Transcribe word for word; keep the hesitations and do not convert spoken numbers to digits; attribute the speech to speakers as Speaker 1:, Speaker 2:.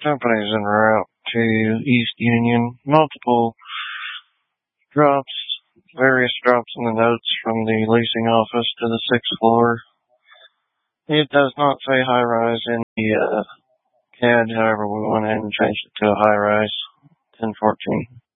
Speaker 1: companies en route to East Union. Multiple drops, various drops in the notes from the leasing office to the sixth floor. It does not say high rise in the uh, C A D, however, we went ahead and changed it to a high rise, ten fourteen.